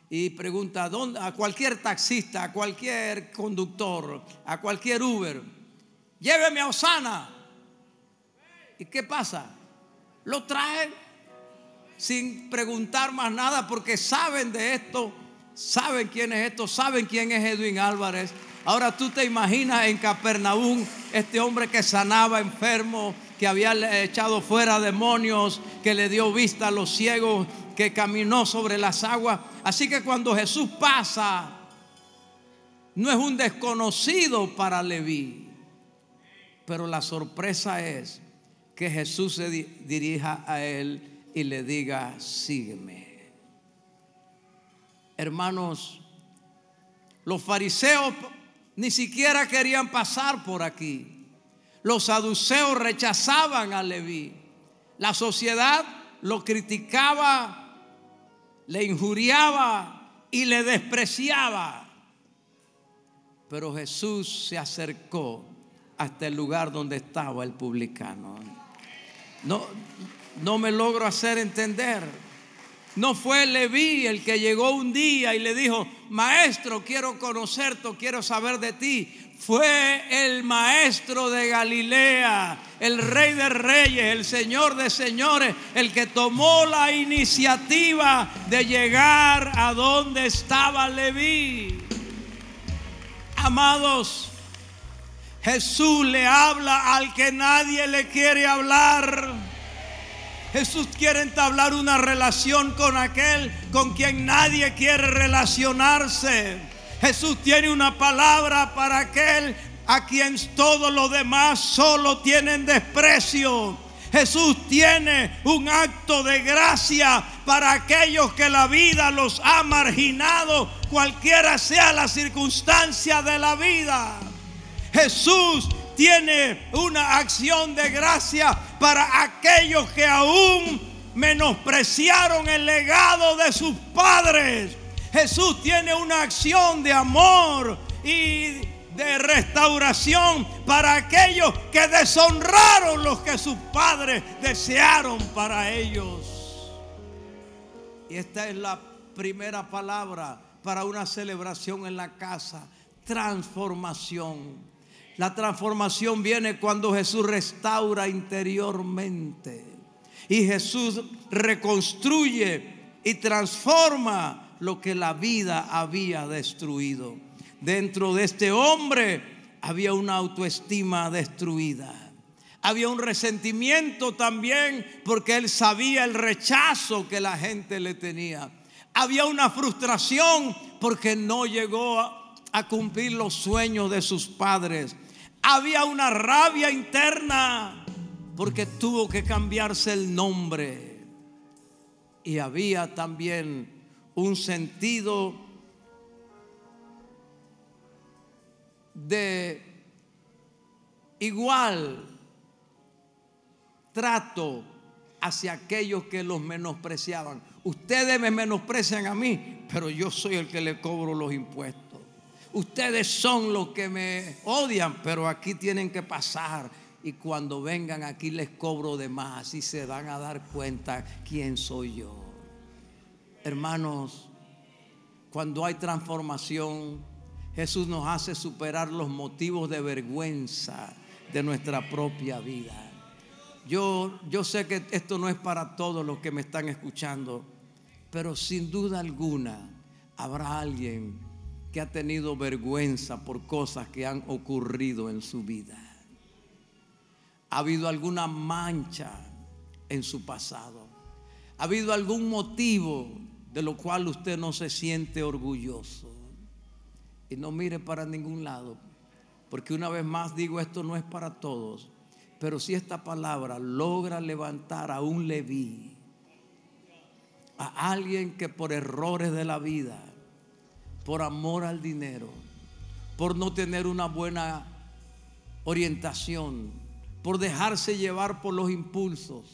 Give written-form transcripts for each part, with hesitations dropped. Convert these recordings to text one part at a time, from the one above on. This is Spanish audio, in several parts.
y pregunta a cualquier taxista, a cualquier conductor, a cualquier Uber: lléveme a Osana. ¿Y qué pasa? Lo traen sin preguntar más nada, porque saben de esto, saben quién es esto, saben quién es Edwin Álvarez. Ahora tú te imaginas en Capernaum este hombre que sanaba enfermos, que había echado fuera demonios, que le dio vista a los ciegos, que caminó sobre las aguas. Así que cuando Jesús pasa, no es un desconocido para Leví, pero la sorpresa es que Jesús se dirija a él y le diga: sígueme. Hermanos, los fariseos ni siquiera querían pasar por aquí. Los saduceos rechazaban a Leví. La sociedad lo criticaba, le injuriaba y le despreciaba. Pero Jesús se acercó hasta el lugar donde estaba el publicano. No me logro hacer entender. No fue Leví el que llegó un día y le dijo: maestro, quiero conocerte, quiero saber de ti. Fue el maestro de Galilea, el rey de reyes, el señor de señores, el que tomó la iniciativa de llegar a donde estaba Leví. Amados, Jesús le habla al que nadie le quiere hablar. Jesús quiere entablar una relación con aquel con quien nadie quiere relacionarse. Jesús tiene una palabra para aquel a quien todos los demás solo tienen desprecio. Jesús tiene un acto de gracia para aquellos que la vida los ha marginado, cualquiera sea la circunstancia de la vida. Jesús tiene una acción de gracia para aquellos que aún menospreciaron el legado de sus padres. Jesús tiene una acción de amor y de restauración para aquellos que deshonraron lo que sus padres desearon para ellos. Y esta es la primera palabra para una celebración en la casa: transformación. La transformación viene cuando Jesús restaura interiormente, y Jesús reconstruye y transforma lo que la vida había destruido. Dentro de este hombre había una autoestima destruida. Había un resentimiento también, porque él sabía el rechazo que la gente le tenía. Había una frustración porque no llegó a cumplir los sueños de sus padres. Había una rabia interna porque tuvo que cambiarse el nombre. Y había también un sentido de igual trato hacia aquellos que los menospreciaban. Ustedes me menosprecian a mí, pero yo soy el que le cobro los impuestos. Ustedes son los que me odian, pero aquí tienen que pasar, y cuando vengan aquí les cobro de más, y se van a dar cuenta quién soy yo. Hermanos, cuando hay transformación, Jesús nos hace superar los motivos de vergüenza de nuestra propia vida. Yo sé que esto no es para todos los que me están escuchando, pero sin duda alguna habrá alguien que ha tenido vergüenza por cosas que han ocurrido en su vida. Ha habido alguna mancha en su pasado. Ha habido algún motivo de lo cual usted no se siente orgulloso. Y no mire para ningún lado, porque una vez más digo, esto no es para todos. Pero si esta palabra logra levantar a un Leví, a alguien que por errores de la vida, por amor al dinero, por no tener una buena orientación, por dejarse llevar por los impulsos,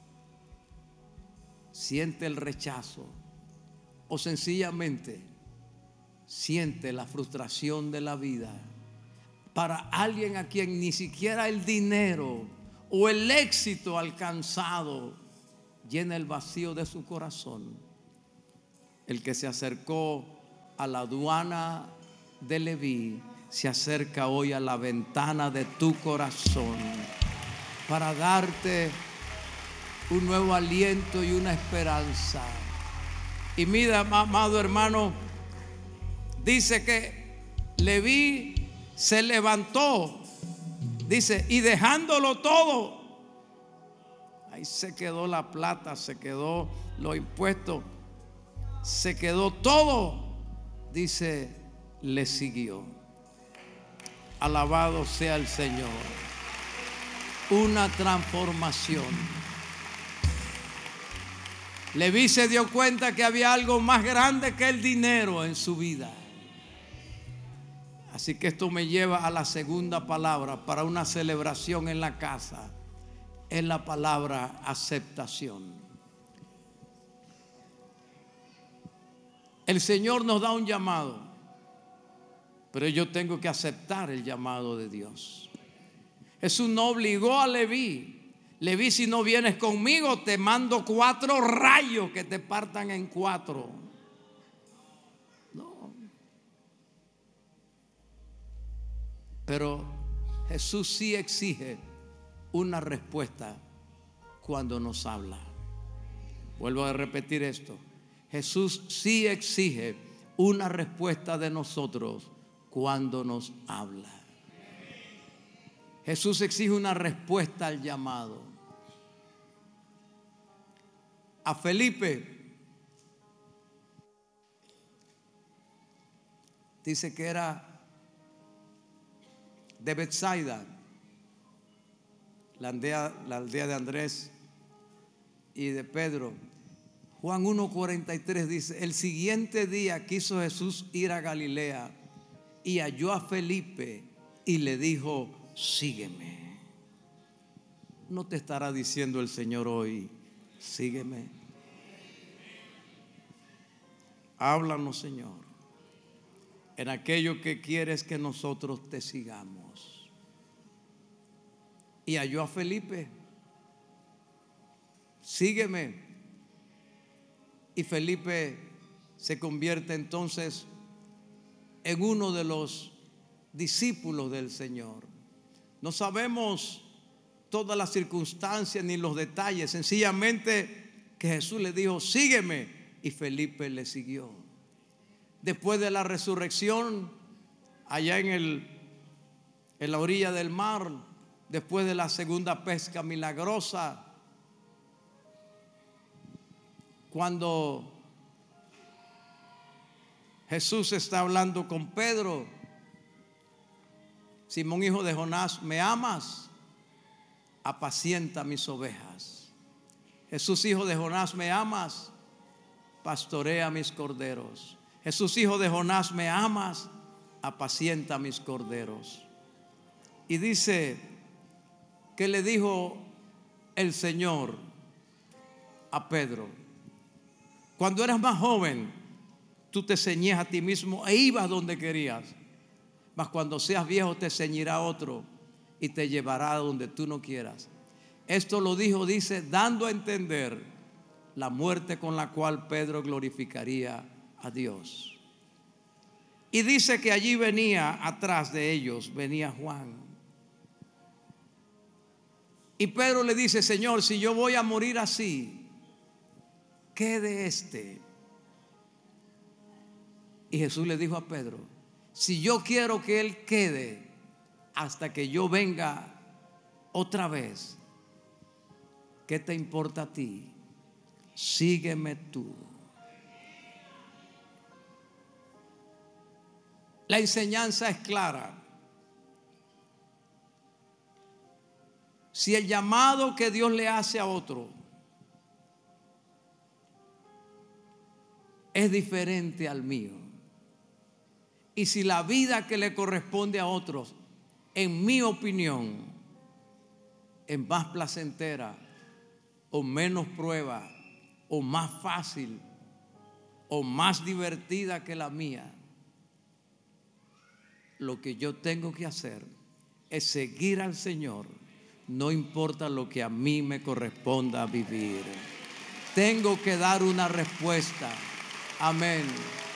siente el rechazo o sencillamente siente la frustración de la vida. Para alguien a quien ni siquiera el dinero o el éxito alcanzado llena el vacío de su corazón, El que se acercó a la aduana de Leví se acerca hoy a la ventana de tu corazón para darte un nuevo aliento y una esperanza. Y mira, amado hermano, dice que Leví se levantó, dice, y dejándolo todo, ahí se quedó la plata, se quedó los impuestos, se quedó todo, dice, le siguió. Alabado sea el Señor. Una transformación. Leví se dio cuenta que había algo más grande que el dinero en su vida. Así que esto me lleva a la segunda palabra para una celebración en la casa. Es la palabra aceptación. El Señor nos da un llamado, pero yo tengo que aceptar el llamado de Dios. Jesús no obligó a Leví. Leví, si no vienes conmigo, te mando 4 rayos que te partan en 4. No. Pero Jesús sí exige una respuesta cuando nos habla. Vuelvo a repetir esto. Jesús sí exige una respuesta de nosotros cuando nos habla. Jesús exige una respuesta al llamado. A Felipe dice que era de Betsaida, la aldea de Andrés y de Pedro. Juan 1:43 dice: el siguiente día quiso Jesús ir a Galilea y halló a Felipe y le dijo: sígueme. ¿No te estará diciendo el Señor hoy: sígueme? Háblanos, Señor, en aquello que quieres que nosotros te sigamos. Y halló a Felipe: sígueme. Y Felipe se convierte entonces en uno de los discípulos del Señor. No sabemos todas las circunstancias ni los detalles, sencillamente que Jesús le dijo: sígueme, y Felipe le siguió. Después de la resurrección, allá en la orilla del mar, después de la segunda pesca milagrosa, cuando Jesús está hablando con Pedro: Simón, hijo de Jonás, ¿me amas? Apacienta mis ovejas. Jesús, hijo de Jonás, ¿me amas? Pastorea mis corderos. Jesús, hijo de Jonás, ¿me amas? Apacienta mis corderos. Y dice que le dijo el Señor a Pedro: cuando eras más joven, tú te ceñías a ti mismo e ibas donde querías. Mas cuando seas viejo, te ceñirá otro y te llevará a donde tú no quieras. Esto lo dijo, dice, dando a entender la muerte con la cual Pedro glorificaría a Dios. Y dice que allí venía, atrás de ellos, venía Juan. Y Pedro le dice: Señor, si yo voy a morir así, ¿qué de este? Y Jesús le dijo a Pedro: si yo quiero que él quede hasta que yo venga otra vez, ¿qué te importa a ti? Sígueme tú. La enseñanza es clara. Si el llamado que Dios le hace a otro es diferente al mío, y si la vida que le corresponde a otros, en mi opinión, es más placentera o menos prueba o más fácil o más divertida que la mía, lo que yo tengo que hacer es seguir al Señor, no importa lo que a mí me corresponda vivir. Tengo que dar una respuesta. Amén.